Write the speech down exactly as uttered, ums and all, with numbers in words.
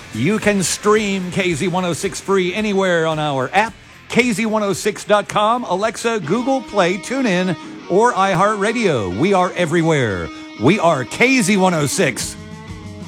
You can stream K Z one oh six free anywhere on our app, K Z one oh six dot com, Alexa, Google Play, TuneIn, or iHeartRadio. We are everywhere. We are K Z one oh six.